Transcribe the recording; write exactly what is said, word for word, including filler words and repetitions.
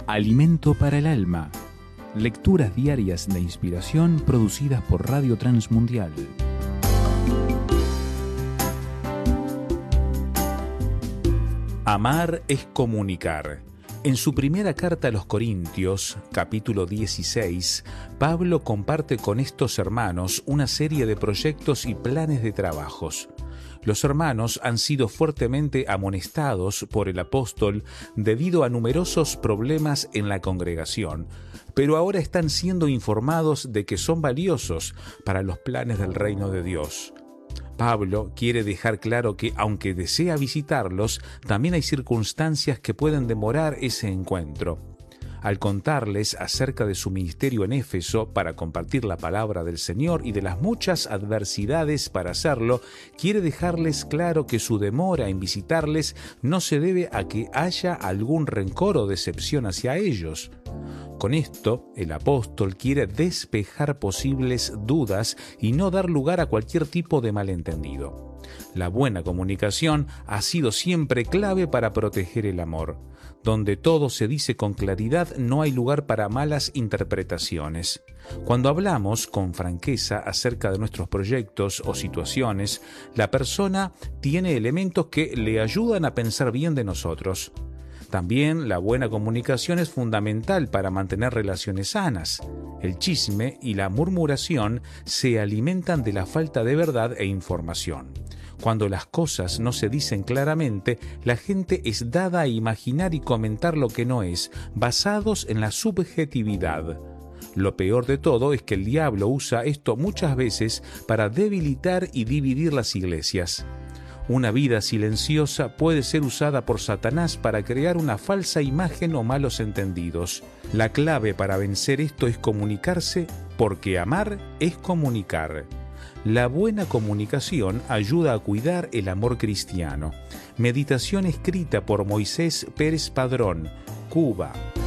Alimento para el alma. Lecturas diarias de inspiración producidas por Radio Transmundial. Amar es comunicar. En su primera carta a los Corintios, capítulo dieciséis, Pablo comparte con estos hermanos una serie de proyectos y planes de trabajos. Los hermanos han sido fuertemente amonestados por el apóstol debido a numerosos problemas en la congregación, pero ahora están siendo informados de que son valiosos para los planes del reino de Dios. Pablo quiere dejar claro que, aunque desea visitarlos, también hay circunstancias que pueden demorar ese encuentro. Al contarles acerca de su ministerio en Éfeso para compartir la palabra del Señor y de las muchas adversidades para hacerlo, quiere dejarles claro que su demora en visitarles no se debe a que haya algún rencor o decepción hacia ellos. Con esto, el apóstol quiere despejar posibles dudas y no dar lugar a cualquier tipo de malentendido. La buena comunicación ha sido siempre clave para proteger el amor. Donde todo se dice con claridad, no hay lugar para malas interpretaciones. Cuando hablamos con franqueza acerca de nuestros proyectos o situaciones, la persona tiene elementos que le ayudan a pensar bien de nosotros. También la buena comunicación es fundamental para mantener relaciones sanas. El chisme y la murmuración se alimentan de la falta de verdad e información. Cuando las cosas no se dicen claramente, la gente es dada a imaginar y comentar lo que no es, basados en la subjetividad. Lo peor de todo es que el diablo usa esto muchas veces para debilitar y dividir las iglesias. Una vida silenciosa puede ser usada por Satanás para crear una falsa imagen o malos entendidos. La clave para vencer esto es comunicarse, porque amar es comunicar. La buena comunicación ayuda a cuidar el amor cristiano. Meditación escrita por Moisés Pérez Padrón, Cuba.